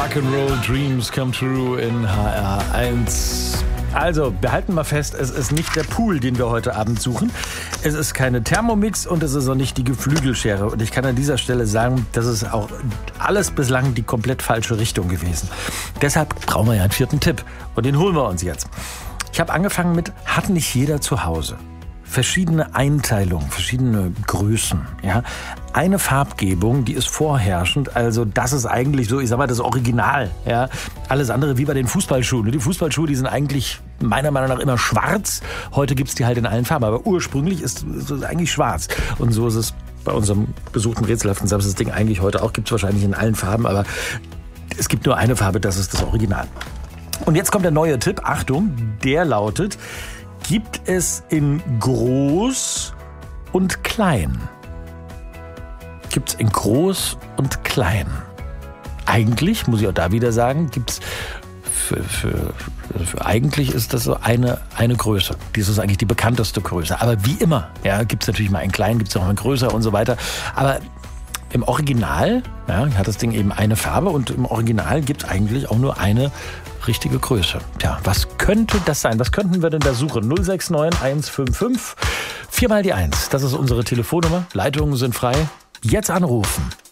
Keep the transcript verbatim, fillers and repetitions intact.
Rock'n'Roll Dreams Come True in H R eins. Also, wir halten mal fest, es ist nicht der Pool, den wir heute Abend suchen. Es ist keine Thermomix und es ist auch nicht die Geflügelschere. Und ich kann an dieser Stelle sagen, das ist auch alles bislang die komplett falsche Richtung gewesen. Deshalb brauchen wir ja einen vierten Tipp. Und den holen wir uns jetzt. Ich habe angefangen mit, hat nicht jeder zu Hause. Verschiedene Einteilungen, verschiedene Größen, ja. Eine Farbgebung, die ist vorherrschend, also das ist eigentlich so, ich sag mal, das Original, ja. Alles andere wie bei den Fußballschuhen. Die Fußballschuhe, die sind eigentlich meiner Meinung nach immer schwarz. Heute gibt's die halt in allen Farben, aber ursprünglich ist es eigentlich schwarz. Und so ist es bei unserem besuchten rätselhaften Samstagsding eigentlich heute auch, gibt's wahrscheinlich in allen Farben, aber es gibt nur eine Farbe, das ist das Original. Und jetzt kommt der neue Tipp, Achtung, der lautet: Gibt es in groß und klein? Gibt es in groß und klein? Eigentlich, muss ich auch da wieder sagen, gibt es für, für, für eigentlich ist das so eine, eine Größe. Das ist eigentlich die bekannteste Größe. Aber wie immer, ja, gibt es natürlich mal in klein, gibt es auch mal größer und so weiter. Aber im Original, ja, hat das Ding eben eine Farbe und im Original gibt es eigentlich auch nur eine richtige Größe. Tja, was könnte das sein? Was könnten wir denn da suchen? null sechs neun eins fünf fünf vier mal die eins. Das ist unsere Telefonnummer. Leitungen sind frei. Jetzt anrufen.